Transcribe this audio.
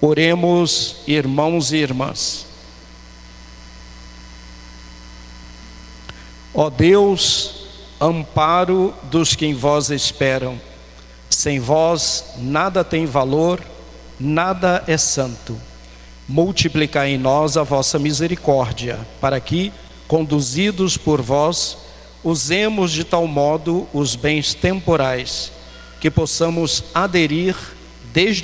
Oremos, irmãos e irmãs. Ó Deus, amparo dos que em vós esperam, sem vós nada tem valor, nada é santo. Multiplicai em nós a vossa misericórdia, para que, conduzidos por vós, usemos de tal modo os bens temporais, que possamos aderir desde